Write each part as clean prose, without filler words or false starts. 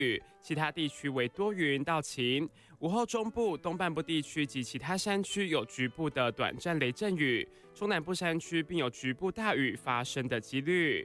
雨，其他地区为多云到晴。午后中部、东半部地区及其他山区有局部的短暂雷阵雨，中南部山区并有局部大雨发生的几率。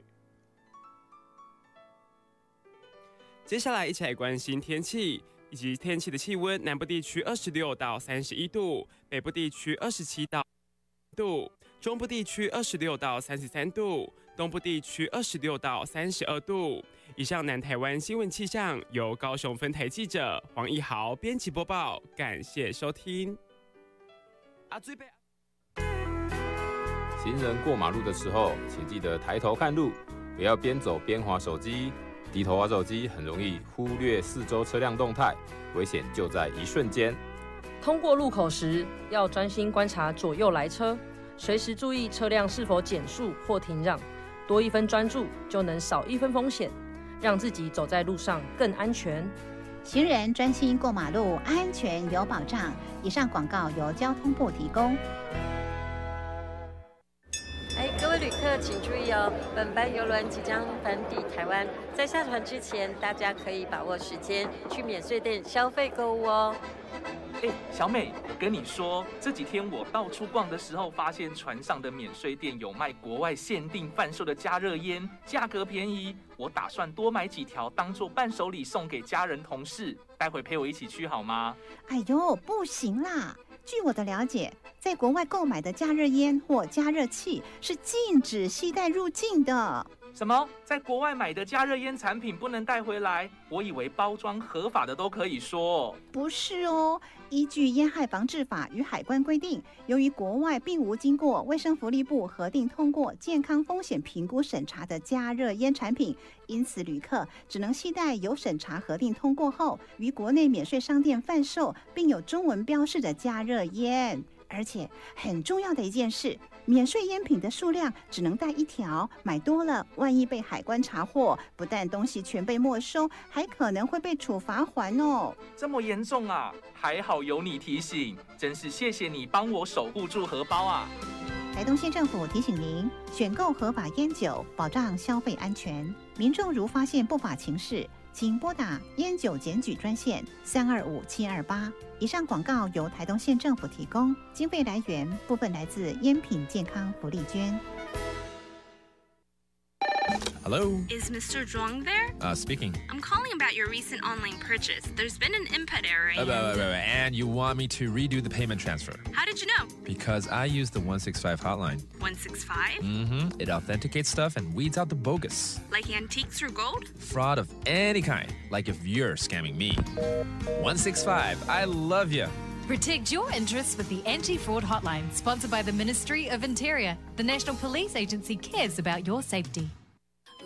接下来一起来关心天气以及天气的气温。南部地区26到31度，北部地区27到度，中部地区26到33度，东部地区26到32度。以上南台湾新闻气象由高雄分台记者黄义豪编辑播报，感谢收听。 行人过马路的时候，请记得抬头看路，不要边走边滑手机。低头滑手机很容易忽略四周车辆动态，危险就在一瞬间。 通过路口时，要专心观察左右来车，随时注意车辆是否减速或停让，多一分专注就能少一分风险，让自己走在路上更安全。 行人专心过马路，安全有保障。以上广告由交通部提供。 各位旅客请注意哦，本班邮轮即将返抵台湾，在下船之前，大家可以把握时间去免税店消费购物哦。 小美，我跟你说，这几天我到处逛的时候，发现船上的免税店有卖国外限定贩售的加热烟，价格便宜。我打算多买几条当做伴手礼送给家人同事，待会陪我一起去好吗？ 哎呦，不行啦！据我的了解，在国外购买的加热烟或加热器是禁止携带入境的。 什么？在国外买的加热烟产品不能带回来？我以为包装合法的都可以说。 不是哦，依据烟害防治法与海关规定，由于国外并无经过卫生福利部核定通过健康风险评估审查的加热烟产品，因此旅客只能携带有审查核定通过后于国内免税商店贩售并有中文标示的加热烟。而且很重要的一件事，免税烟品的数量只能带一条，买多了万一被海关查获，不但东西全被没收，还可能会被处罚还哦。 这么严重啊？还好有你提醒，真是谢谢你帮我守护住荷包啊。 台东县政府提醒您，选购合法烟酒，保障消费安全。民众如发现不法情事，请拨打烟酒检举专线325728。以上广告由台东县政府提供，经费来源部分来自烟品健康福利捐。 Hello? Is Mr. Zhuang there? Speaking. I'm calling about your recent online purchase. There's been an input error. And you want me to redo the payment transfer? How did you know? Because I use the 165 hotline. 165? Mm-hmm. It authenticates stuff and weeds out the bogus. Like antiques or gold? Fraud of any kind. Like if you're scamming me. 165, I love you. Protect your interests with the Anti-Fraud Hotline, sponsored by the Ministry of Interior. The National Police Agency cares about your safety.